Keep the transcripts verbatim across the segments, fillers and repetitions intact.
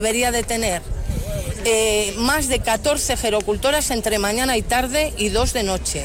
Debería de tener eh, más de catorce gerocultoras entre mañana y tarde y dos de noche.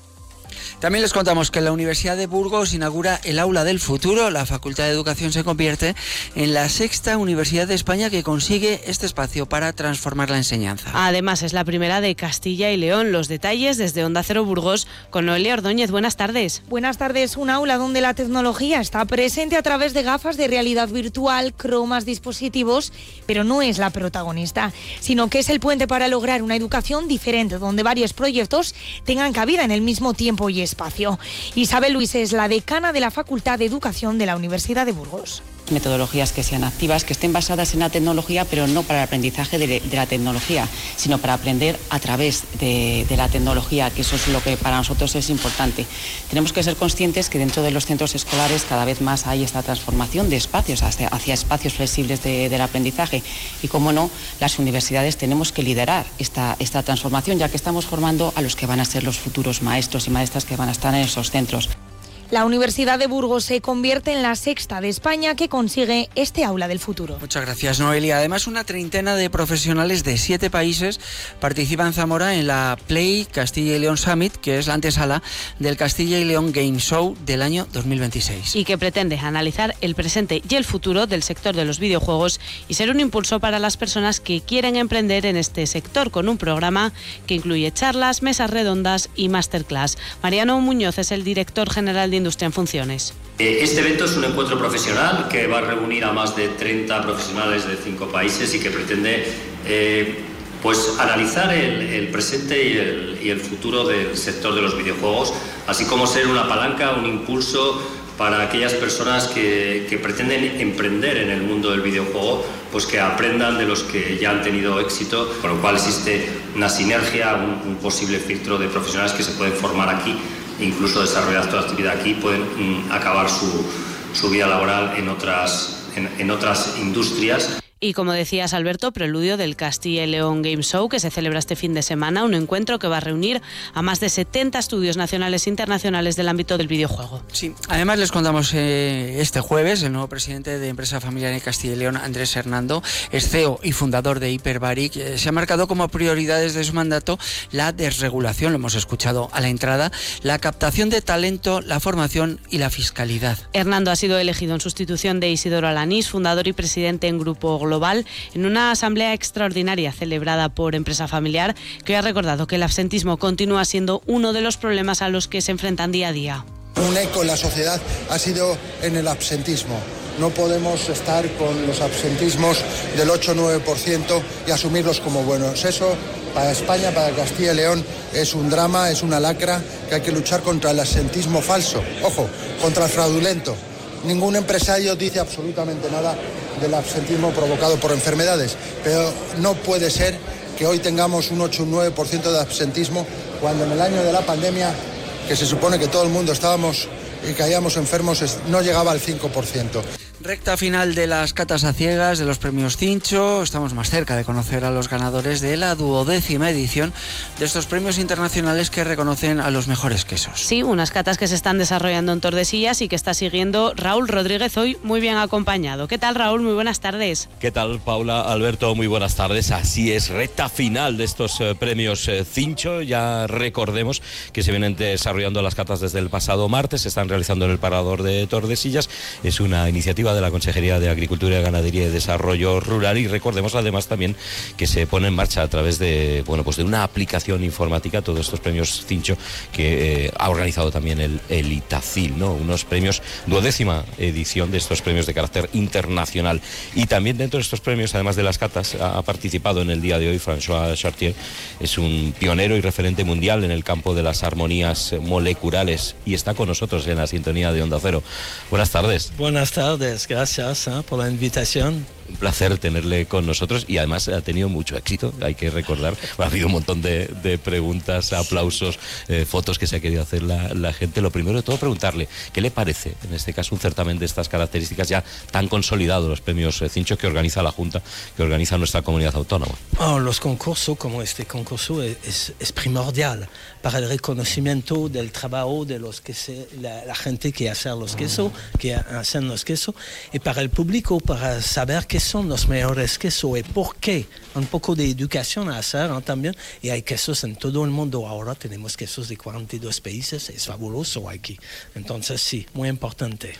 También les contamos que la Universidad de Burgos inaugura el Aula del Futuro. La Facultad de Educación se convierte en la sexta universidad de España que consigue este espacio para transformar la enseñanza. Además, es la primera de Castilla y León. Los detalles desde Onda Cero Burgos con Noelia Ordóñez. Buenas tardes. Buenas tardes. Un aula donde la tecnología está presente a través de gafas de realidad virtual, cromas, dispositivos, pero no es la protagonista, sino que es el puente para lograr una educación diferente, donde varios proyectos tengan cabida en el mismo tiempo y espacio. Isabel Luis es la decana de la Facultad de Educación de la Universidad de Burgos. Metodologías que sean activas, que estén basadas en la tecnología, pero no para el aprendizaje de, de la tecnología, sino para aprender a través de, de la tecnología, que eso es lo que para nosotros es importante. Tenemos que ser conscientes que dentro de los centros escolares cada vez más hay esta transformación de espacios hacia, hacia espacios flexibles de, del aprendizaje y, como no, las universidades tenemos que liderar esta, esta transformación, ya que estamos formando a los que van a ser los futuros maestros y maestras que van a estar en esos centros. La Universidad de Burgos se convierte en la sexta de España que consigue este aula del futuro. Muchas gracias, Noelia. Además, una treintena de profesionales de siete países participan en Zamora en la Play Castilla y León Summit, que es la antesala del Castilla y León Game Show del año dos mil veintiséis. Y que pretende analizar el presente y el futuro del sector de los videojuegos y ser un impulso para las personas que quieren emprender en este sector, con un programa que incluye charlas, mesas redondas y masterclass. Mariano Muñoz es el director general de Industria en Funciones. Este evento es un encuentro profesional que va a reunir a más de treinta profesionales de cinco países y que pretende eh, pues, analizar el, el presente y el, y el futuro del sector de los videojuegos, así como ser una palanca, un impulso para aquellas personas que, que pretenden emprender en el mundo del videojuego, pues que aprendan de los que ya han tenido éxito, con lo cual existe una sinergia, un, un posible filtro de profesionales que se pueden formar aquí, incluso desarrollar toda la actividad aquí, pueden mm, acabar su, su vida laboral en otras, en, en otras industrias. Y como decías, Alberto, preludio del Castilla y León Game Show, que se celebra este fin de semana, un encuentro que va a reunir a más de setenta estudios nacionales e internacionales del ámbito del videojuego. Sí, además les contamos eh, este jueves, el nuevo presidente de Empresa Familiar en Castilla y León, Andrés Hernando, es C E O y fundador de Hyperbaric, eh, se ha marcado como prioridades de su mandato la desregulación, lo hemos escuchado a la entrada, la captación de talento, la formación y la fiscalidad. Hernando ha sido elegido en sustitución de Isidoro Alanís, fundador y presidente en Grupo Global, en una asamblea extraordinaria celebrada por Empresa Familiar, que ha recordado que el absentismo continúa siendo uno de los problemas a los que se enfrentan día a día. Un eco en la sociedad ha sido en el absentismo. No podemos estar con los absentismos del ocho o nueve por ciento y asumirlos como buenos. Eso, para España, para Castilla y León, es un drama, es una lacra, que hay que luchar contra el absentismo falso. Ojo, contra el fraudulento. Ningún empresario dice absolutamente nada del absentismo provocado por enfermedades, pero no puede ser que hoy tengamos un ocho o un nueve por ciento de absentismo cuando en el año de la pandemia, que se supone que todo el mundo estábamos y caíamos enfermos, no llegaba al cinco por ciento. Recta final de las catas a ciegas de los premios Cincho. Estamos más cerca de conocer a los ganadores de la duodécima edición de estos premios internacionales que reconocen a los mejores quesos. Sí, unas catas que se están desarrollando en Tordesillas y que está siguiendo Raúl Rodríguez, hoy muy bien acompañado. ¿Qué tal, Raúl? Muy buenas tardes. ¿Qué tal, Paula? Alberto, muy buenas tardes. Así es, recta final de estos eh, premios eh, Cincho. Ya recordemos que se vienen desarrollando las catas desde el pasado martes, se están realizando en el Parador de Tordesillas. Es una iniciativa de la Consejería de Agricultura, Ganadería y Desarrollo Rural, y recordemos además también que se pone en marcha a través de, bueno, pues de una aplicación informática todos estos premios Cincho que eh, ha organizado también el, el Itacil, ¿no? Unos premios, duodécima edición de estos premios de carácter internacional. Y también dentro de estos premios, además de las catas, ha participado en el día de hoy François Chartier, es un pionero y referente mundial en el campo de las armonías moleculares y está con nosotros en la sintonía de Onda Cero. Buenas tardes. Buenas tardes. Gracias ¿eh? por la invitación. Un placer tenerle con nosotros y además ha tenido mucho éxito, hay que recordar. Bueno, ha habido un montón de, de preguntas, aplausos, eh, fotos que se ha querido hacer la, la gente. Lo primero de todo, preguntarle, ¿qué le parece, en este caso, un certamen de estas características ya tan consolidado, los premios eh, Cincho que organiza la Junta, que organiza nuestra comunidad autónoma? Oh, los concursos, como este concurso, es, es, es primordial para el reconocimiento del trabajo de los que se, la, la gente que hace los quesos, que hacen los quesos, y para el público, para saber que qué son los mejores quesos y por qué. Un poco de educación a hacer, ¿no? También. Y hay quesos en todo el mundo. Ahora tenemos quesos de cuarenta y dos países. Es fabuloso aquí. Entonces, sí, muy importante.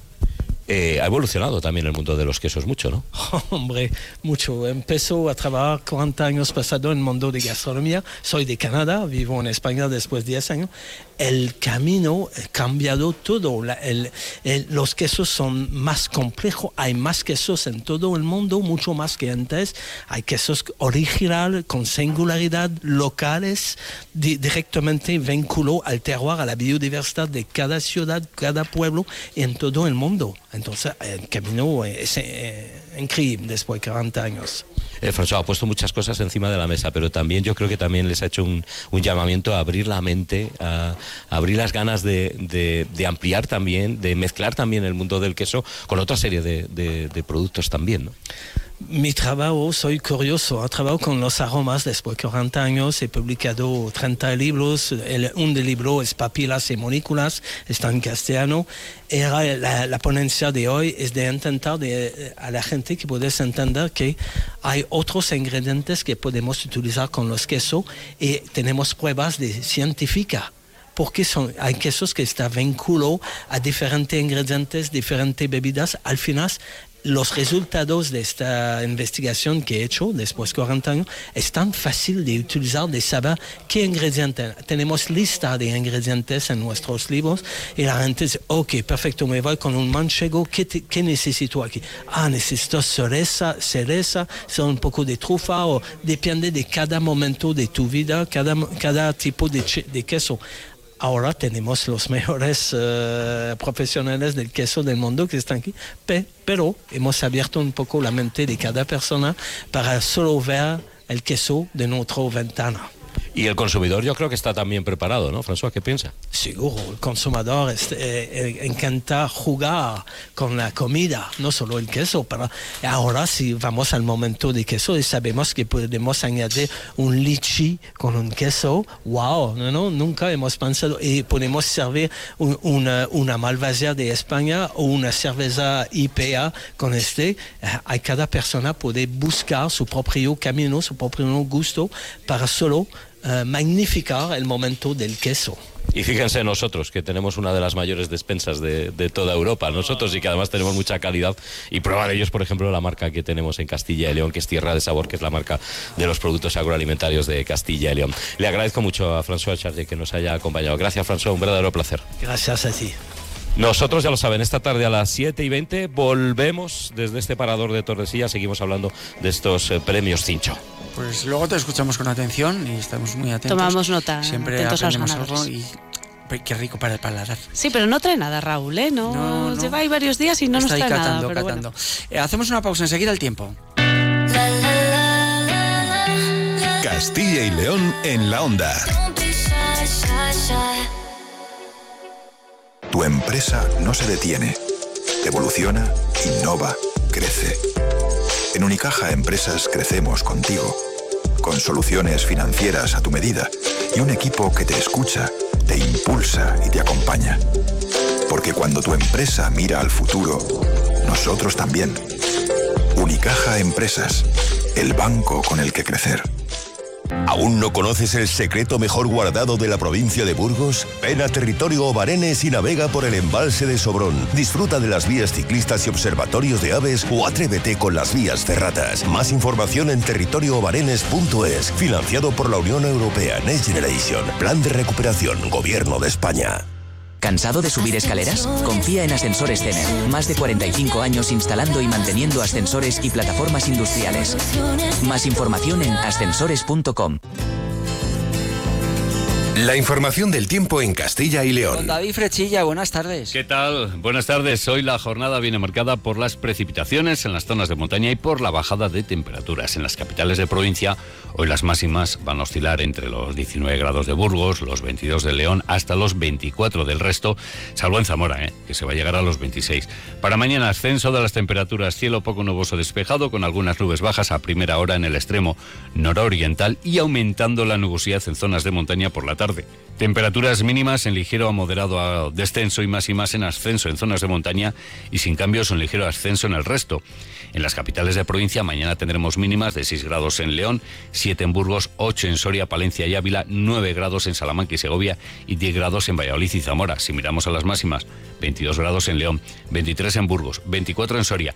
Eh, ha evolucionado también el mundo de los quesos mucho, ¿no? Oh, hombre, mucho. Empezó a trabajar cuarenta años pasado en el mundo de gastronomía. Soy de Canadá, vivo en España después de diez años. El camino ha cambiado todo. La, el, el, los quesos son más complejos. Hay más quesos en todo el mundo, mucho más que antes. Hay quesos originales, con singularidad locales, di, directamente vinculado al terroir, a la biodiversidad de cada ciudad, cada pueblo en todo el mundo. Entonces, el camino es eh, increíble después de cuarenta años. Eh, François ha puesto muchas cosas encima de la mesa, pero también yo creo que también les ha hecho un, un llamamiento a abrir la mente, a, a abrir las ganas de, de, de ampliar también, de mezclar también el mundo del queso con otra serie de, de, de productos también, ¿no? Mi trabajo, soy curioso, trabajo con los aromas después de cuarenta años, he publicado treinta libros, el, un del libro es Papilas y Moléculas, está en castellano. Era la, la ponencia de hoy es de intentar de, a la gente que puedes entender que hay otros ingredientes que podemos utilizar con los quesos y tenemos pruebas de científicas. Porque son, hay quesos que están vinculados a diferentes ingredientes, diferentes bebidas. Al final, los resultados de esta investigación que he hecho después de cuarenta años es tan fácil de utilizar, de saber qué ingredientes. Tenemos lista de ingredientes en nuestros libros y la gente dice, ok, perfecto, me voy con un manchego, ¿qué, te, qué necesito aquí? Ah, necesito cereza, cereza, un poco de trufa, o depende de cada momento de tu vida, cada, cada tipo de, de queso. Ahora tenemos los mejores uh, profesionales del queso del mundo que están aquí, Pe pero hemos abierto un poco la mente de cada persona para solo ver el queso de nuestra ventana. Y el consumidor yo creo que está también preparado, ¿no, François? ¿Qué piensa? Seguro, el consumidor es, eh, eh, encanta jugar con la comida, no solo el queso, pero ahora si vamos al momento de queso y sabemos que podemos añadir un lichi con un queso, wow, no, no, nunca hemos pensado, y podemos servir un, una, una Malvasia de España o una cerveza I P A con este, hay cada persona puede buscar su propio camino, su propio gusto para solo Uh, magnificar el momento del queso. Y fíjense nosotros, que tenemos una de las mayores despensas de, de toda Europa, nosotros, y que además tenemos mucha calidad, y prueba de ellos, por ejemplo, la marca que tenemos en Castilla y León, que es Tierra de Sabor, que es la marca de los productos agroalimentarios de Castilla y León. Le agradezco mucho a François Chartier que nos haya acompañado. Gracias, François, un verdadero placer. Gracias a ti. Nosotros, ya lo saben, esta tarde a las siete y veinte volvemos desde este parador de Tordesillas, seguimos hablando de estos eh, premios Cincho. Pues luego te escuchamos con atención y estamos muy atentos. Tomamos nota, siempre atentos aprendemos a los algo y qué rico para el paladar. Sí, pero no trae nada, Raúl, ¿eh? No, no, no. Lleva ahí varios días y no Está nos trae ahí catando, nada. Pero catando. bueno. Eh, hacemos una pausa, enseguida el tiempo. Castilla y León en la onda. Tu empresa no se detiene. Evoluciona, innova, crece. En Unicaja Empresas crecemos contigo, con soluciones financieras a tu medida y un equipo que te escucha, te impulsa y te acompaña. Porque cuando tu empresa mira al futuro, nosotros también. Unicaja Empresas, el banco con el que crecer. ¿Aún no conoces el secreto mejor guardado de la provincia de Burgos? Ven a Territorio Obarenes y navega por el embalse de Sobrón. Disfruta de las vías ciclistas y observatorios de aves o atrévete con las vías ferratas. Más información en territorio obarenes punto es. Financiado por la Unión Europea Next Generation. Plan de recuperación. Gobierno de España. ¿Cansado de subir escaleras? Confía en Ascensores Cener. Más de cuarenta y cinco años instalando y manteniendo ascensores y plataformas industriales. Más información en ascensores punto com. La información del tiempo en Castilla y León. Don David Frechilla, buenas tardes. ¿Qué tal? Buenas tardes. Hoy la jornada viene marcada por las precipitaciones en las zonas de montaña y por la bajada de temperaturas. En las capitales de provincia, hoy las máximas van a oscilar entre los diecinueve grados de Burgos, los veintidós de León, hasta los veinticuatro del resto, salvo en Zamora, ¿eh? que se va a llegar a los veintiséis. Para mañana, ascenso de las temperaturas, cielo poco nuboso despejado, con algunas nubes bajas a primera hora en el extremo nororiental y aumentando la nubosidad en zonas de montaña por la tarde. tarde. Temperaturas mínimas en ligero a moderado descenso y máximas en ascenso en zonas de montaña y sin cambios o en ligero ascenso en el resto. En las capitales de provincia mañana tendremos mínimas de seis grados en León, siete en Burgos, ocho en Soria, Palencia y Ávila, nueve grados en Salamanca y Segovia y diez grados en Valladolid y Zamora. Si miramos a las máximas, veintidós grados en León, veintitrés en Burgos, veinticuatro en Soria,